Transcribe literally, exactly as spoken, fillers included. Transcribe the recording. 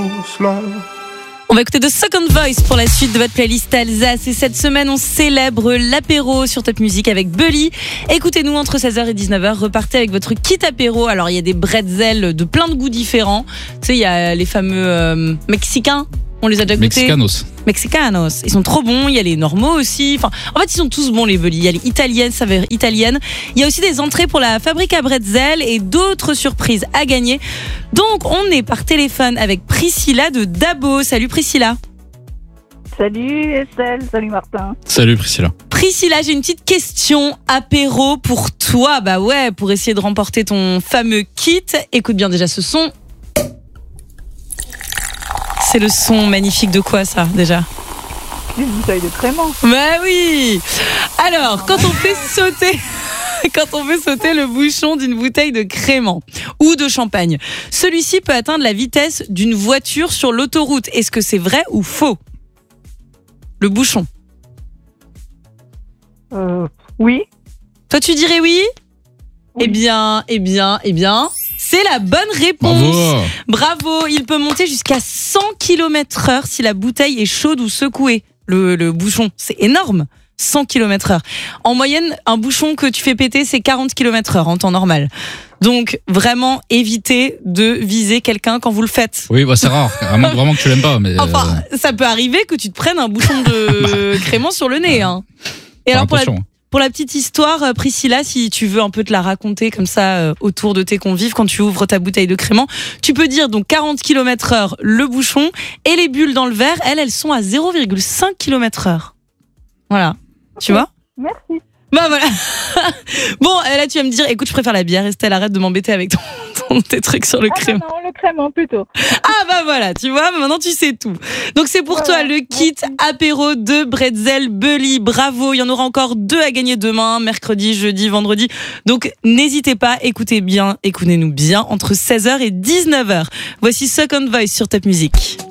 On va écouter The Second Voice pour la suite de votre playlist Alsace. Et cette semaine, on célèbre l'apéro sur Top Music avec Bully. Écoutez-nous entre seize heures et dix-neuf heures. Repartez avec votre kit apéro. Alors, il y a des bretzels de plein de goûts différents. Tu sais, il y a les fameux euh, mexicains. On les a déjà goûtés. Mexicanos. Mexicanos. Ils sont trop bons. Il y a les normaux aussi. Enfin, en fait, ils sont tous bons, les Bully. Il y a les italiennes, saveurs italiennes. Il y a aussi des entrées pour la fabrique à bretzel et d'autres surprises à gagner. Donc, on est par téléphone avec Priscilla de Dabo. Salut Priscilla. Salut Estelle, salut Martin. Salut Priscilla. Priscilla, j'ai une petite question apéro pour toi. Bah ouais, pour essayer de remporter ton fameux kit. Écoute bien déjà ce son. C'est le son magnifique de quoi ça déjà ? Une bouteille de crément. Bah oui. Alors, quand on fait sauter, quand on fait sauter le bouchon d'une bouteille de crément ou de champagne, celui-ci peut atteindre la vitesse d'une voiture sur l'autoroute. Est-ce que c'est vrai ou faux ? Le bouchon. Euh, oui. Toi, tu dirais oui ? Oui. Eh bien, eh bien, eh bien, c'est la bonne réponse. Bravo. Bravo. Il peut monter jusqu'à cent kilomètres heure si la bouteille est chaude ou secouée. Le, le bouchon, c'est énorme. cent kilomètres heure. En moyenne, un bouchon que tu fais péter, c'est quarante kilomètres heure en temps normal. Donc, vraiment, évitez de viser quelqu'un quand vous le faites. Oui, bah c'est rare. À moins vraiment que tu l'aimes pas. Mais Enfin, euh, ça peut arriver que tu te prennes un bouchon de crément sur le nez. Hein. Et alors, pour la, attention. pour la petite histoire, Priscilla, si tu veux un peu te la raconter comme ça euh, autour de tes convives, quand tu ouvres ta bouteille de crément, tu peux dire donc quarante kilomètres heure le bouchon et les bulles dans le verre, elles, elles sont à zéro virgule cinq kilomètres heure. Voilà. Tu vois ? Merci. Bah voilà. Bon, là tu vas me dire, écoute, je préfère la bière. Estelle, arrête de m'embêter avec ton, ton, tes trucs sur le Ah crément. non, non, le crément plutôt. Ah bah voilà, tu vois, maintenant tu sais tout. Donc c'est pour Voilà, toi le kit merci. apéro de bretzel Bully. Bravo, il y en aura encore deux à gagner demain, mercredi, jeudi, vendredi. Donc n'hésitez pas, écoutez bien, écoutez-nous bien entre seize heures et dix-neuf heures. Voici Second Voice sur Top Music.